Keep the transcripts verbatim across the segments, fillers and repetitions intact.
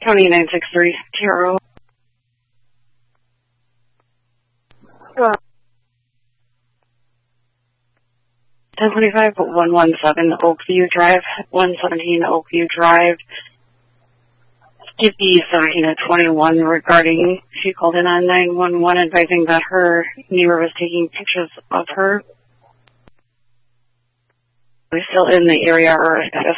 County nine six three, T R O. Uh, ten twenty-five, one one seven, Oakview Drive, one seventeen Oakview Drive. Skippy seventeen at twenty-one regarding, she called in on nine one one advising that her neighbor was taking pictures of her. Are we still in the area or status?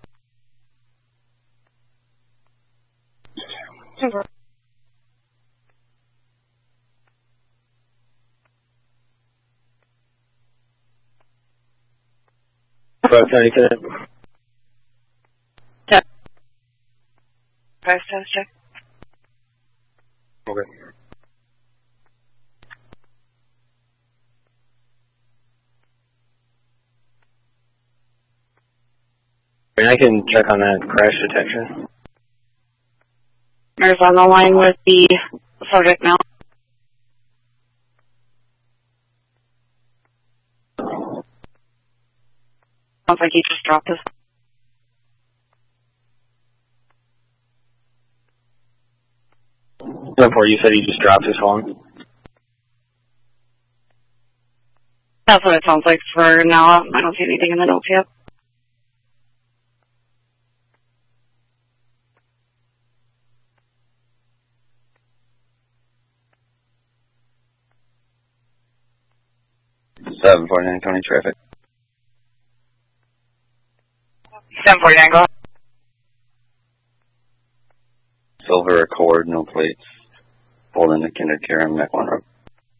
Five seventy-seven. Five status check. Okay. And I can check on that crash detection. There's on the line with the subject now. Sounds like he just dropped his. Therefore, you said he just dropped his phone? That's what it sounds like for now. I don't see anything in the notes yet. seven forty-nine County Traffic. seven forty-nine, go. Silver Accord, no plates. Pulled into Kinder Care on Mac one Road.